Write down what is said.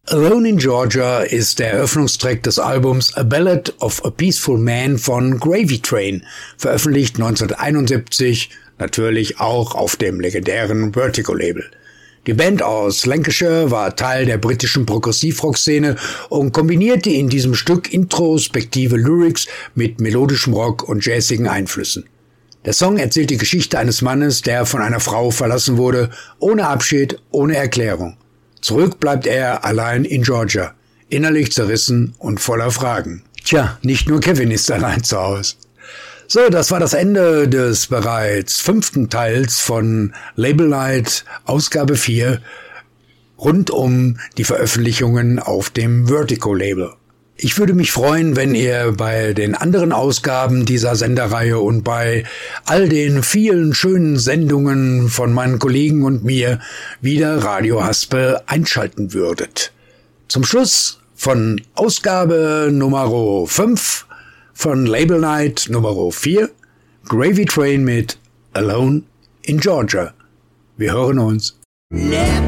Alone in Georgia ist der Eröffnungstrack des Albums A Ballad of a Peaceful Man von Gravy Train, veröffentlicht 1971, natürlich auch auf dem legendären Vertigo-Label. Die Band aus Lancashire war Teil der britischen Progressivrock-Szene und kombinierte in diesem Stück introspektive Lyrics mit melodischem Rock und jazzigen Einflüssen. Der Song erzählt die Geschichte eines Mannes, der von einer Frau verlassen wurde, ohne Abschied, ohne Erklärung. Zurück bleibt er allein in Georgia, innerlich zerrissen und voller Fragen. Tja, nicht nur Kevin ist allein zu Hause. So, das war das Ende des bereits 5. Teils von Label Night, Ausgabe 4, rund um die Veröffentlichungen auf dem Vertigo-Label. Ich würde mich freuen, wenn ihr bei den anderen Ausgaben dieser Sendereihe und bei all den vielen schönen Sendungen von meinen Kollegen und mir wieder Radio Haspel einschalten würdet. Zum Schluss von Ausgabe Nummer 5 von Label Night Nummer 4, Gravy Train mit Alone in Georgia. Wir hören uns.